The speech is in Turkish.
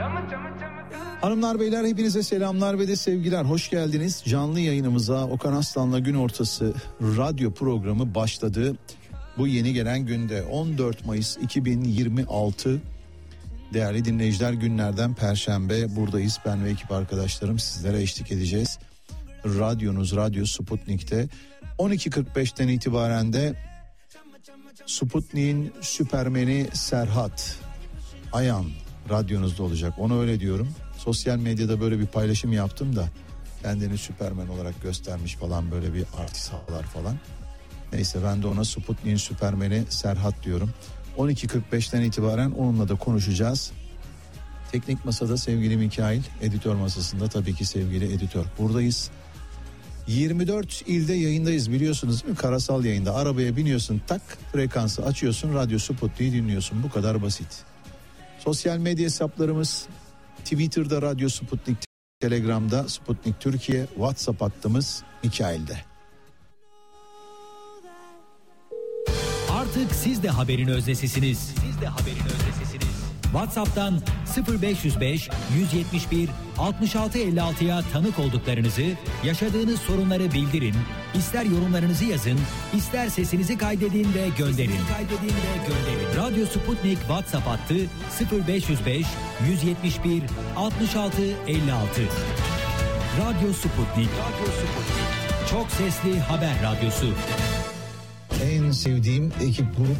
Hanımlar beyler hepinize selamlar ve de sevgiler. Hoş geldiniz. Canlı yayınımıza Okan Aslan'la Gün Ortası radyo programı başladı. Bu yeni gelen günde 14 Mayıs 2026 değerli dinleyiciler, günlerden Perşembe buradayız. Ben ve ekip arkadaşlarım sizlere eşlik edeceğiz. Radyonuz Radyo Sputnik'te 12.45'ten itibaren de Sputnik'in süpermeni Serhat Ayan radyonuzda olacak. Onu öyle diyorum. Sosyal medyada böyle bir paylaşım yaptım da kendini süpermen olarak göstermiş falan, böyle bir artist havalar falan. Neyse, ben de ona Sputnik'in süpermeni Serhat diyorum. 12.45'ten itibaren onunla da konuşacağız. Teknik masada sevgili Mikail, editör masasında tabii ki sevgili editör. Buradayız. 24 ilde yayındayız, biliyorsunuz değil mi? Karasal yayında arabaya biniyorsun, tak frekansı açıyorsun, Radyo Sputnik'i dinliyorsun. Bu kadar basit. Sosyal medya hesaplarımız Twitter'da Radyo Sputnik, Telegram'da Sputnik Türkiye, WhatsApp hattımız Mikail'de. Artık siz de haberin özdesisiniz. WhatsApp'tan 0505 171 6656'ya tanık olduklarınızı, yaşadığınız sorunları bildirin. İster yorumlarınızı yazın, ister sesinizi kaydedin ve gönderin. Radyo Sputnik WhatsApp hattı 0505 171 6656. Radyo Sputnik. Çok sesli haber radyosu. En sevdiğim ekip grup